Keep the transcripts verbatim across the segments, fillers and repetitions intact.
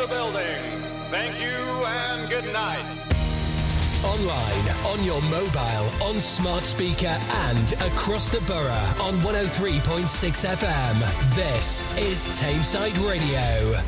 the building. Thank you and good night. Online, on your mobile, on smart speaker and across the borough on one oh three point six F M. This is Tameside Radio.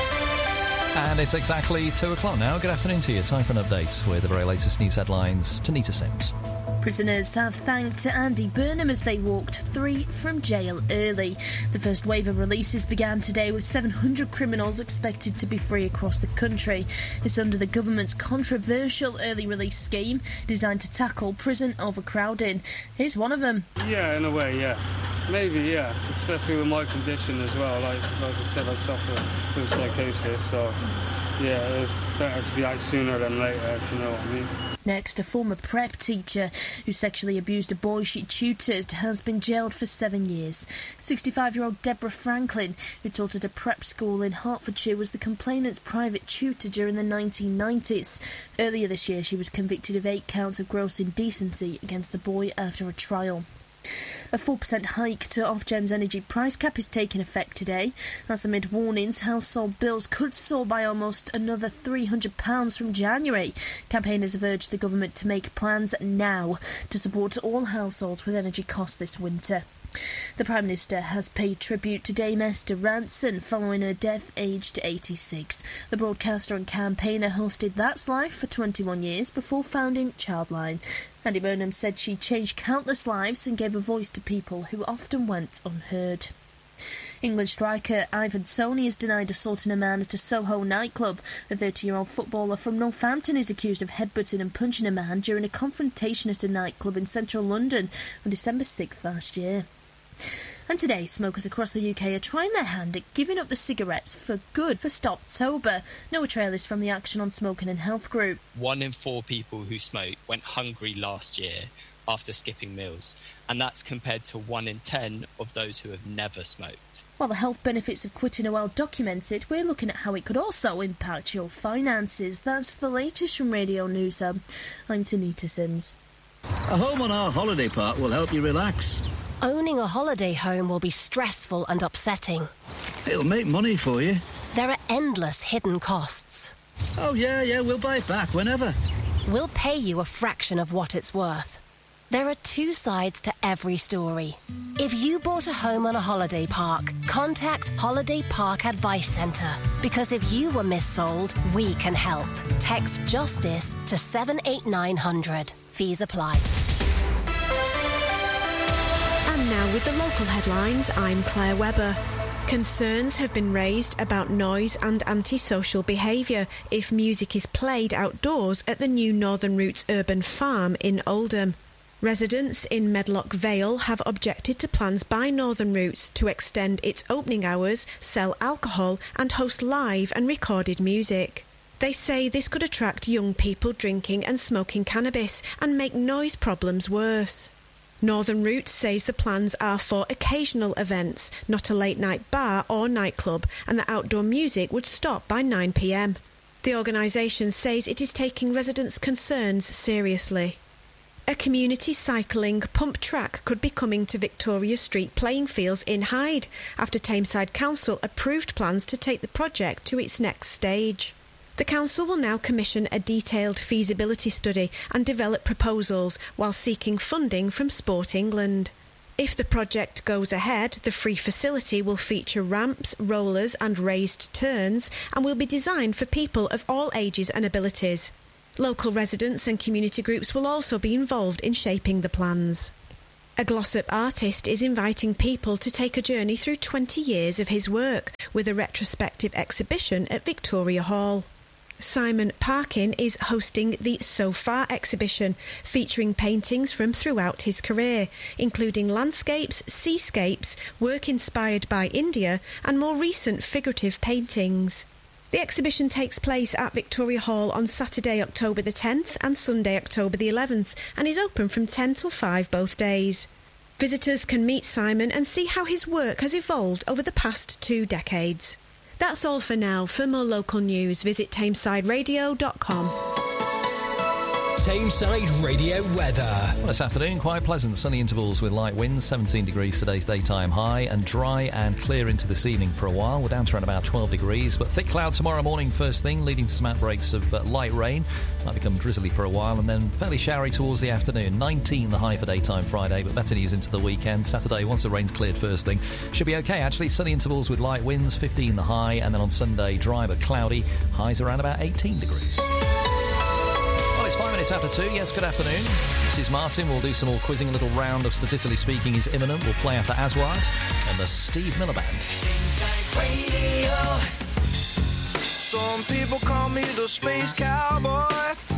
And it's exactly two o'clock now. Good afternoon to you. Time for an update with the very latest news headlines. Tanita Sims. Prisoners have thanked Andy Burnham as they walked three from jail early. The first wave of releases began today with seven hundred criminals expected to be free across the country. It's under the government's controversial early release scheme designed to tackle prison overcrowding. Here's one of them. Yeah, in a way, yeah. Maybe, yeah. Especially with my condition as well. Like, like I said, I suffer from psychosis, so yeah, it's better to be out sooner than later, if you know what I mean. Next, a former prep teacher who sexually abused a boy she tutored has been jailed for seven years. sixty-five-year-old Deborah Franklin, who taught at a prep school in Hertfordshire, was the complainant's private tutor during the nineteen nineties. Earlier this year, she was convicted of eight counts of gross indecency against the boy after a trial. A four percent hike to Ofgem's energy price cap is taking effect today. That's amid warnings household bills could soar by almost another three hundred pounds from January. Campaigners have urged the government to make plans now to support all households with energy costs this winter. The Prime Minister has paid tribute to Dame Esther Ranson following her death aged eighty-six. The broadcaster and campaigner hosted That's Life for twenty-one years before founding Childline. Andy Burnham said she changed countless lives and gave a voice to people who often went unheard. England striker Ivan Toney has denied assaulting a man at a Soho nightclub. The thirty-year-old footballer from Northampton is accused of headbutting and punching a man during a confrontation at a nightclub in central London on December sixth last year. And today, smokers across the U K are trying their hand at giving up the cigarettes for good for Stoptober. Noah Trail is from the Action on Smoking and Health group. One in four people who smoke went hungry last year after skipping meals, and that's compared to one in ten of those who have never smoked. While the health benefits of quitting are well documented, we're looking at how it could also impact your finances. That's the latest from Radio News Hub. I'm Tanita Sims. A home on our holiday park will help you relax. Owning a holiday home will be stressful and upsetting. It'll make money for you. There are endless hidden costs. Oh, yeah, yeah, we'll buy it back whenever. We'll pay you a fraction of what it's worth. There are two sides to every story. If you bought a home on a holiday park, contact Holiday Park Advice Centre. Because if you were missold, we can help. Text JUSTICE to seven eight nine hundred. Fees apply. And now with the local headlines, I'm Claire Webber. Concerns have been raised about noise and antisocial behaviour if music is played outdoors at the new Northern Roots Urban Farm in Oldham. Residents in Medlock Vale have objected to plans by Northern Roots to extend its opening hours, sell alcohol and host live and recorded music. They say this could attract young people drinking and smoking cannabis and make noise problems worse. Northern Roots says the plans are for occasional events, not a late-night bar or nightclub, and that outdoor music would stop by nine p m. The organisation says it is taking residents' concerns seriously. A community cycling pump track could be coming to Victoria Street playing fields in Hyde after Tameside Council approved plans to take the project to its next stage. The council will now commission a detailed feasibility study and develop proposals while seeking funding from Sport England. If the project goes ahead, the free facility will feature ramps, rollers and raised turns and will be designed for people of all ages and abilities. Local residents and community groups will also be involved in shaping the plans. A Glossop artist is inviting people to take a journey through twenty years of his work with a retrospective exhibition at Victoria Hall. Simon Parkin is hosting the So Far exhibition, featuring paintings from throughout his career, including landscapes, seascapes, work inspired by India, and more recent figurative paintings. The exhibition takes place at Victoria Hall on Saturday, October the tenth and Sunday, October the eleventh, and is open from ten till five both days. Visitors can meet Simon and see how his work has evolved over the past two decades. That's all for now. For more local news, visit tameside radio dot com. Tameside Radio weather. Well, this afternoon, quite pleasant. Sunny intervals with light winds, seventeen degrees today's daytime high, and dry and clear into this evening for a while. We're down to around about twelve degrees, but thick cloud tomorrow morning first thing, leading to some outbreaks of uh, light rain. Might become drizzly for a while, and then fairly showery towards the afternoon. nineteen the high for daytime Friday, but better news into the weekend. Saturday, once the rain's cleared first thing, should be okay, actually. Sunny intervals with light winds, fifteen the high, and then on Sunday, dry but cloudy. Highs around about eighteen degrees. Well, it's five minutes after two. Yes, good afternoon. This is Martin. We'll do some more quizzing. A little round of Statistically Speaking is imminent. We'll play after Aswad and the Steve Miller Band. Radio. Some people call me the Space Cowboy.